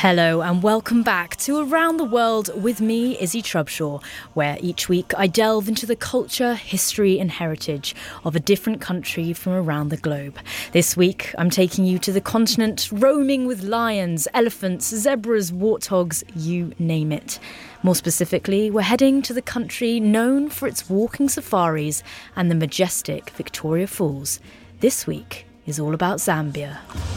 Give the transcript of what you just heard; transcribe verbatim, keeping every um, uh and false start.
Hello and welcome back to Around the World with me, Izzy Trubshaw, where each week I delve into the culture, history and heritage of a different country from around the globe. This week I'm taking you to the continent, roaming with lions, elephants, zebras, warthogs, you name it. More specifically, we're heading to the country known for its walking safaris and the majestic Victoria Falls. This week is all about Zambia.